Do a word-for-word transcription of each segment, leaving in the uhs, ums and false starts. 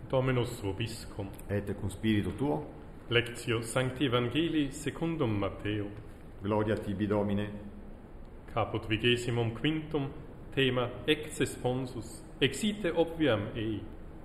Dominus vobiscum. Et cum spiritu tuo. Lectio Sancti Evangelii secundum Matteo. Gloria tibi, Domine. Caput vigesimum quintum, thema ecce sponsus, exite obviam ei.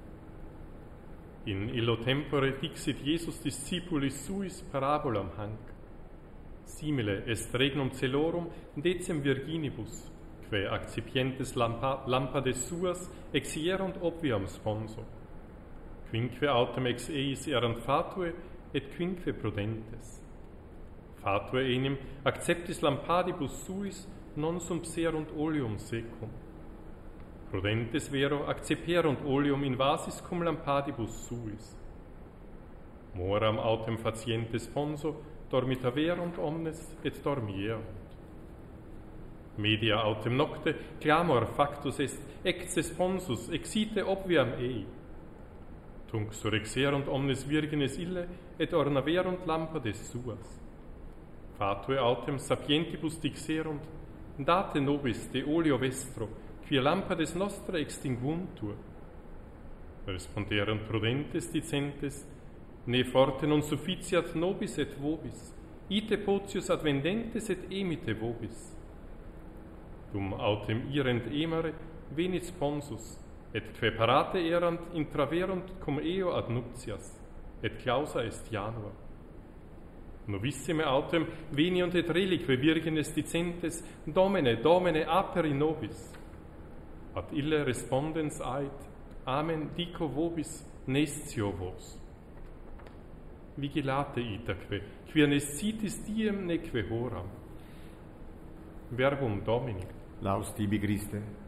In illo tempore dixit Iesus discipulis suis parabolam hanc. Simile est regnum celorum decem virginibus, quae accipientes lampa, lampades suas exierunt obviam sponso. Quinque autem ex eis erant fatue, et quinque prudentes. Fatue enim acceptis lampadibus suis non sumpserunt oleum secum. Prudentes vero acceperunt oleum in vasis cum lampadibus suis. Moram autem faciente sponso dormitaverunt omnes et dormierunt. Media autem nocte clamor factus est ecce sponsus exite obviam ei. Tunc surrexerunt omnes virgines ille et ornaverunt lampades suas. Fatue autem sapientibus dixerunt, date nobis de oleo vestro, quia lampades nostra extinguuntur. Responderunt prudentes dicentes, ne forte non sufficiat nobis et vobis, ite potius advendentes et emite vobis. Dum autem irent emere, venit sponsus, et quae parate erant intraverunt cum eo ad nuptias, et clausa est janua. Novissime autem veniunt et relique virgines dicentes, Domine, Domine, aperi nobis. Ad ille respondens ait, Amen, dico vobis, nescio vos. Vigilate itaque, quia nescitis diem neque horam. Verbum Domini. Laus tibi, Christe.